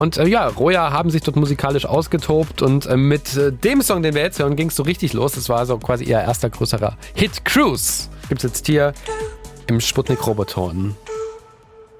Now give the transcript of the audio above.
Und Roja haben sich dort musikalisch ausgetobt und mit dem Song, den wir jetzt hören, ging es so richtig los. Das war so quasi ihr erster größerer Hit. Cruise gibt's jetzt hier im Sputnik Roboton.